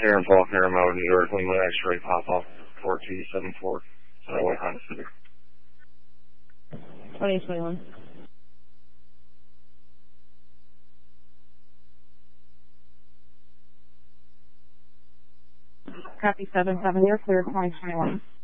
here in Falk Narrow, New York, Lima X-ray pop-off 4274. What kind of city? 2021. Copy 770, clear 2021.